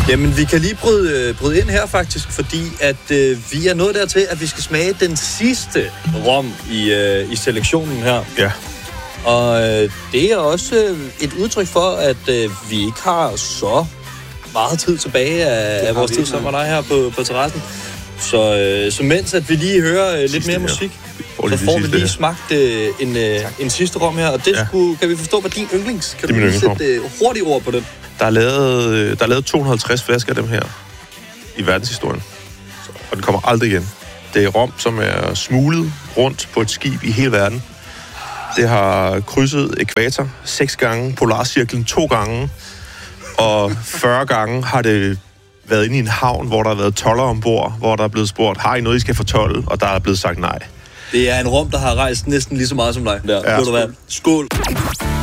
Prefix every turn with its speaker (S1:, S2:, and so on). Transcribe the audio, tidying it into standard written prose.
S1: Jamen, vi kan lige bryde ind her faktisk, fordi at vi er nået dertil, at vi skal smage den sidste rom i selektionen her.
S2: Ja.
S1: Og det er også et udtryk for, at vi ikke har så meget tid tilbage af vores tid sammen med dig her på terrassen. Så mens at vi lige hører lidt mere musik, så får vi lige smagt en sidste rom her. Og det kan vi forstå, hvad din yndlings. Kan du lige sætte hurtigt ord på den?
S2: Der er lavet 250 flasker af dem her i verdenshistorien. Og den kommer aldrig igen. Det er rom, som er smuglet rundt på et skib i hele verden. Det har krydset ækvator 6 gange, polarcirklen 2 gange, og 40 gange har det været inde i en havn, hvor der har været toldere ombord, hvor der er blevet spurgt, har I noget, I skal fortolde? Og der er blevet sagt nej.
S1: Det er en rom, der har rejst næsten lige så meget som dig. Der.
S2: Ja,
S1: skål.